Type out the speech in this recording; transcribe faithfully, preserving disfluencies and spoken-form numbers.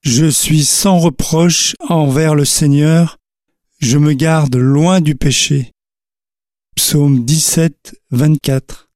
Je suis sans reproche envers le Seigneur, je me garde loin du péché. Psaume dix-sept, vingt-quatre.